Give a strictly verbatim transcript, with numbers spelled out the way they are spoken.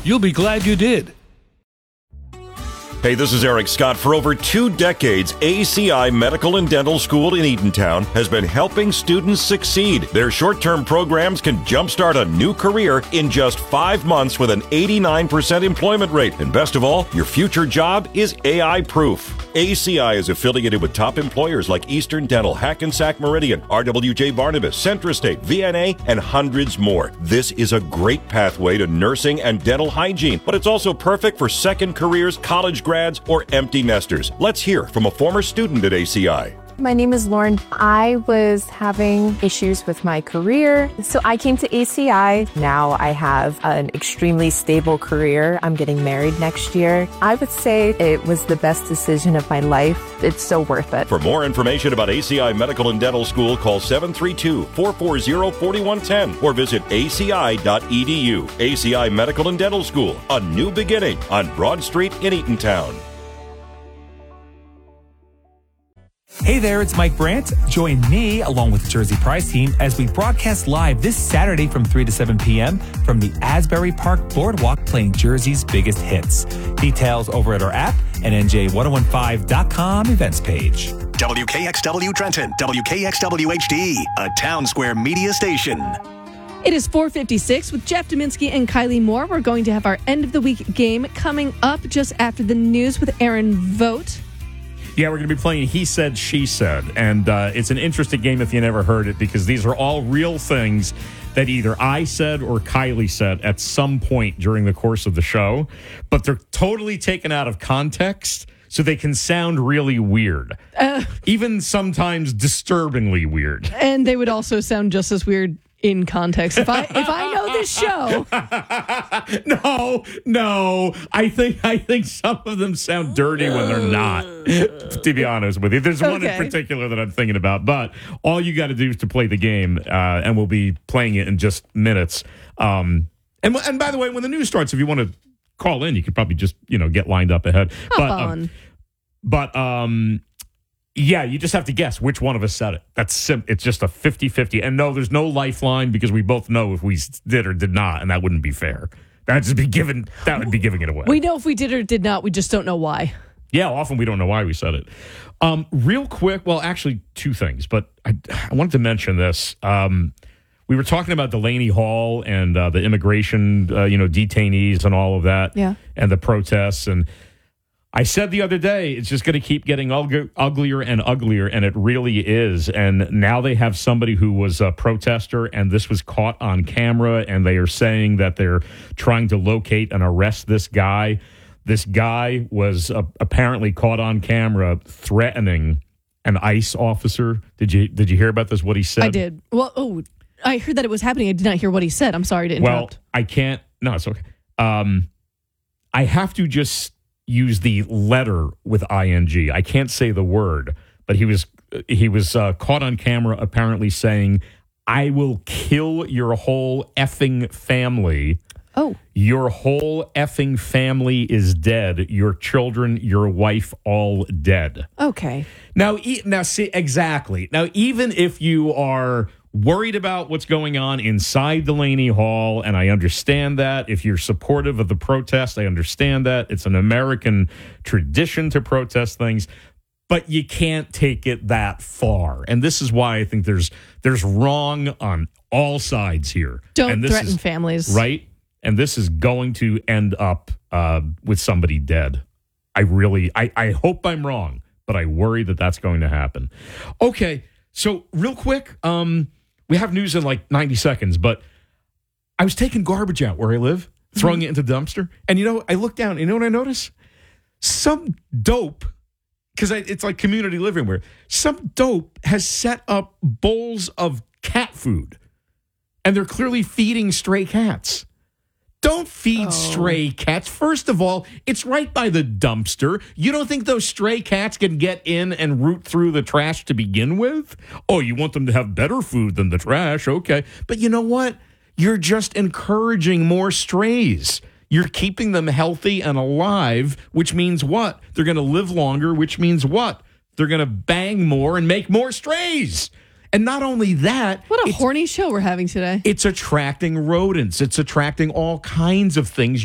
You'll be glad you did. Hey, this is Eric Scott. For over two decades, A C I Medical and Dental School in Eatontown has been helping students succeed. Their short-term programs can jumpstart a new career in just five months with an eighty-nine percent employment rate. And best of all, your future job is A I-proof. A C I is affiliated with top employers like Eastern Dental, Hackensack Meridian, R W J Barnabas, Centrostate, V N A, and hundreds more. This is a great pathway to nursing and dental hygiene, but it's also perfect for second careers, college grads, or empty nesters. Let's hear from a former student at A C I. My name is Lauren. I was having issues with my career, so I came to A C I. Now I have an extremely stable career. I'm getting married next year. I would say it was the best decision of my life. It's so worth it. For more information about A C I Medical and Dental School, call seven three two, four four zero, four one one zero or visit A C I dot E D U. A C I Medical and Dental School, a new beginning on Broad Street in Eatontown. Hey there, it's Mike Brandt. Join me along with the Jersey Prize team as we broadcast live this Saturday from three to seven p.m. from the Asbury Park Boardwalk, playing Jersey's biggest hits. Details over at our app and N J ten fifteen dot com events page. W K X W Trenton, W K X W H D, a Town Square media station. It is four fifty-six with Jeff Dominski and Kylie Moore. We're going to have our end of the week game coming up just after the news with Aaron Vogt. Yeah, we're going to be playing He Said, She Said. And uh, it's an interesting game if you never heard it, because these are all real things that either I said or Kylie said at some point during the course of the show. But they're totally taken out of context, so they can sound really weird. Uh, Even sometimes disturbingly weird. And they would also sound just as weird in context. If I if I know this show. no, no. I think I think some of them sound dirty when they're not, to be honest with you. There's one Okay. in particular that I'm thinking about, but all you got to do is to play the game, uh, and we'll be playing it in just minutes. Um, and and by the way, when the news starts, if you want to call in, you could probably just, you know, get lined up ahead. Hop but on. um, but um yeah, you just have to guess which one of us said it. That's sim- It's just a fifty-fifty. And no, there's no lifeline, because we both know if we did or did not, and that wouldn't be fair. That'd just be giving, that would be giving it away. We know if we did or did not. We just don't know why. Yeah, often we don't know why we said it. Um, real quick, well, actually, two things, but I, I wanted to mention this. Um, we were talking about Delaney Hall and uh, the immigration, uh, you know, detainees and all of that, Yeah. and the protests. And I said the other day, it's just going to keep getting ug- uglier and uglier, and it really is. And now they have somebody who was a protester, and this was caught on camera, and they are saying that they're trying to locate and arrest this guy. This guy was uh, apparently caught on camera threatening an ICE officer. Did you did you hear about this, what he said? I did. Well, oh, I heard that it was happening. I did not hear what he said. I'm sorry to interrupt. Well, I can't. No, it's okay. Um, I have to just use the letter with ing. I can't say the word, but he was he was uh, caught on camera apparently saying, "I will kill your whole effing family." Oh. Your whole effing family is dead. Your children, your wife, all dead. Okay. Now, e- now, see, exactly. Now, even if you are worried about what's going on inside Delaney Hall, and I understand that. If you're supportive of the protest, I understand that. It's an American tradition to protest things, but you can't take it that far. And this is why I think there's there's wrong on all sides here. Don't and this threaten is, families. Right? And this is going to end up uh, with somebody dead. I really, I, I hope I'm wrong, but I worry that that's going to happen. Okay, so real quick, um, we have news in like ninety seconds, but I was taking garbage out where I live, throwing it into the dumpster, and you know, I look down, and you know what I notice? Some dope, because it's like community living where some dope has set up bowls of cat food, and they're clearly feeding stray cats. Don't feed oh. stray cats. First of all, it's right by the dumpster. You don't think those stray cats can get in and root through the trash to begin with? Oh, you want them to have better food than the trash? Okay. But you know what? You're just encouraging more strays. You're keeping them healthy and alive, which means what? They're going to live longer, which means what? They're going to bang more and make more strays. And not only that... What a horny show we're having today. It's attracting rodents. It's attracting all kinds of things.